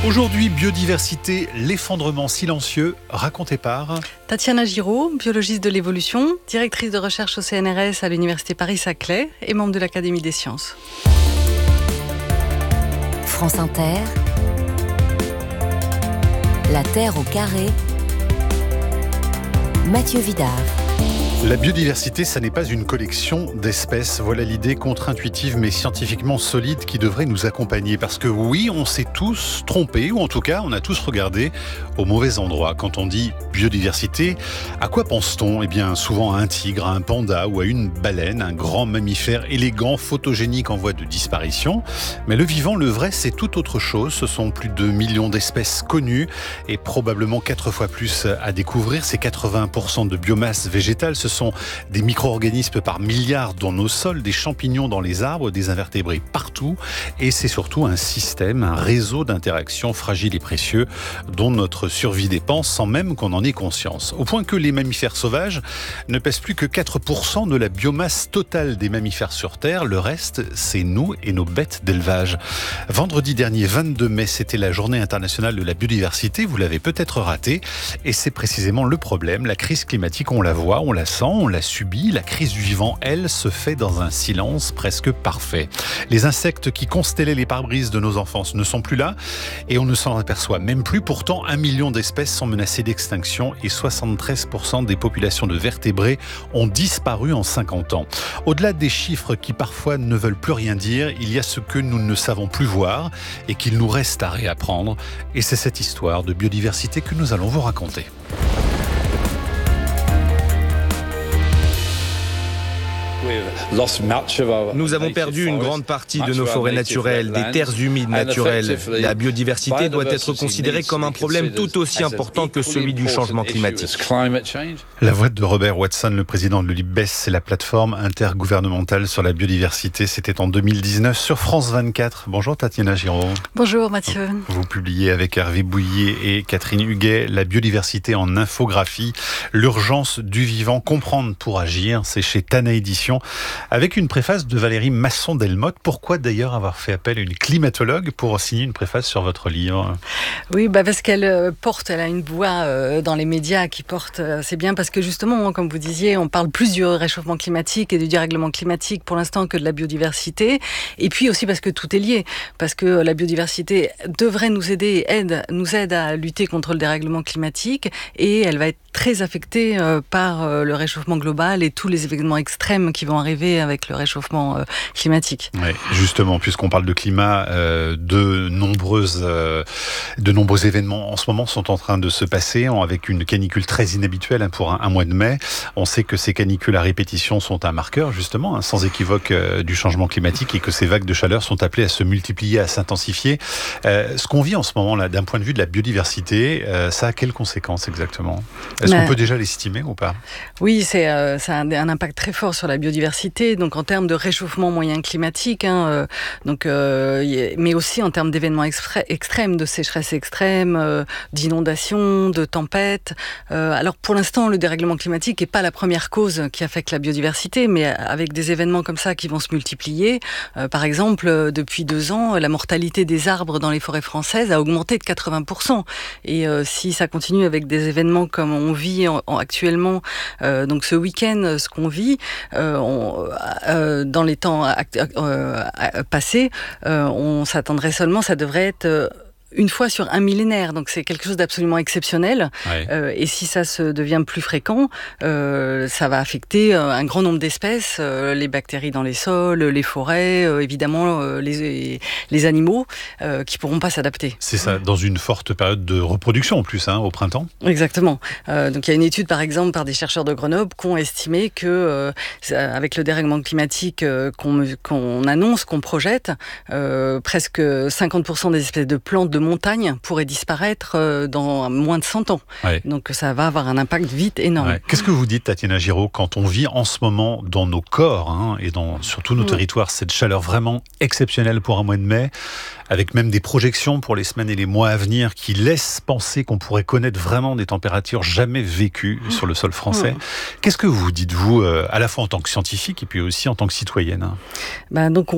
Aujourd'hui, biodiversité, l'effondrement silencieux, raconté par Tatiana Giraud, biologiste de l'évolution, directrice de recherche au CNRS à l'Université Paris-Saclay et membre de l'Académie des sciences. France Inter, La Terre au carré, Mathieu Vidard. La biodiversité, ça n'est pas une collection d'espèces. Voilà l'idée contre-intuitive mais scientifiquement solide qui devrait nous accompagner. Parce que oui, on s'est tous trompés, ou en tout cas, on a tous regardé au mauvais endroit. Quand on dit biodiversité, à quoi pense-t-on ? Eh bien, souvent à un tigre, à un panda ou à une baleine, un grand mammifère élégant, photogénique en voie de disparition. Mais le vivant, le vrai, c'est tout autre chose. Ce sont plus de millions d'espèces connues et probablement 4 fois plus à découvrir. C'est 80% de biomasse végétale. Ce sont des micro-organismes par milliards dans nos sols, des champignons dans les arbres, des invertébrés partout. Et c'est surtout un système, un réseau d'interactions fragiles et précieux dont notre survie dépend sans même qu'on en ait conscience. Au point que les mammifères sauvages ne pèsent plus que 4% de la biomasse totale des mammifères sur Terre. Le reste, c'est nous et nos bêtes d'élevage. Vendredi dernier, 22 mai, c'était la journée internationale de la biodiversité. Vous l'avez peut-être raté. Et c'est précisément le problème. La crise climatique, on la voit, on la sent, on l'a subie. La crise du vivant, elle, se fait dans un silence presque parfait. Les insectes qui constellaient les pare-brises de nos enfances ne sont plus là et on ne s'en aperçoit même plus. Pourtant, 1 million d'espèces sont menacées d'extinction et 73% des populations de vertébrés ont disparu en 50 ans. Au-delà des chiffres qui parfois ne veulent plus rien dire, il y a ce que nous ne savons plus voir et qu'il nous reste à réapprendre. Et c'est cette histoire de biodiversité que nous allons vous raconter. Nous avons perdu une grande partie de nos forêts naturelles, des terres humides naturelles. La biodiversité doit être considérée comme un problème tout aussi important que celui du changement climatique. La voix de Robert Watson, le président de l'ULIBES, c'est la plateforme intergouvernementale sur la biodiversité. C'était en 2019 sur France 24. Bonjour Tatiana Giraud. Bonjour Mathieu. Vous publiez avec Hervé Bouillet et Catherine Huguet La biodiversité en infographie, l'urgence du vivant, comprendre pour agir. C'est chez Tana Éditions. Avec une préface de Valérie Masson-Delmotte. Pourquoi d'ailleurs avoir fait appel à une climatologue pour signer une préface sur votre livre ? Oui, parce qu'elle a une voix dans les médias qui porte, c'est bien parce que justement, comme vous disiez, on parle plus du réchauffement climatique et du dérèglement climatique pour l'instant que de la biodiversité. Et puis aussi parce que tout est lié, parce que la biodiversité devrait nous aide à lutter contre le dérèglement climatique et elle va être très affectée par le réchauffement global et tous les événements extrêmes qui vont arriver avec le réchauffement climatique. Oui, justement, puisqu'on parle de climat, de nombreux événements en ce moment sont en train de se passer avec une canicule très inhabituelle pour un mois de mai. On sait que ces canicules à répétition sont un marqueur, justement, sans équivoque du changement climatique et que ces vagues de chaleur sont appelées à se multiplier, à s'intensifier. Ce qu'on vit en ce moment-là, d'un point de vue de la biodiversité, ça a quelles conséquences exactement ? Est-ce qu'on peut déjà l'estimer ou pas ? Oui, ça a un impact très fort sur la biodiversité, donc en termes de réchauffement moyen climatique, mais aussi en termes d'événements extrêmes, de sécheresse extrême, d'inondations, de tempêtes. Alors pour l'instant, le dérèglement climatique n'est pas la première cause qui affecte la biodiversité, mais avec des événements comme ça qui vont se multiplier. Par exemple, depuis 2 ans, la mortalité des arbres dans les forêts françaises a augmenté de 80%. Et si ça continue avec des événements comme on vit actuellement, donc ce week-end, ce qu'on vit, dans les temps passés, on s'attendrait seulement, ça devrait être une fois sur un millénaire, donc c'est quelque chose d'absolument exceptionnel. Ouais. Et si ça se devient plus fréquent, ça va affecter un grand nombre d'espèces, les bactéries dans les sols, les forêts, évidemment les animaux qui pourront pas s'adapter. C'est ça, dans une forte période de reproduction en plus, au printemps. Exactement. Donc il y a une étude par exemple par des chercheurs de Grenoble qui ont estimé que avec le dérèglement climatique qu'on annonce, qu'on projette, presque 50% des espèces de plantes de montagne pourrait disparaître dans moins de 100 ans. Ouais. Donc ça va avoir un impact vite énorme. Ouais. Qu'est-ce que vous dites, Tatiana Giraud, quand on vit en ce moment dans nos corps et sur tous nos territoires cette chaleur vraiment exceptionnelle pour un mois de mai, avec même des projections pour les semaines et les mois à venir qui laissent penser qu'on pourrait connaître vraiment des températures jamais vécues sur le sol français. Qu'est-ce que vous dites, vous, à la fois en tant que scientifique et puis aussi en tant que citoyenne ? Donc